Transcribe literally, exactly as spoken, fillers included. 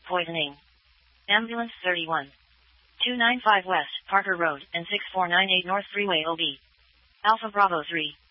poisoning. Ambulance thirty-one. two ninety-five West, Parker Road, and six four nine eight North Freeway O B. Alpha Bravo three.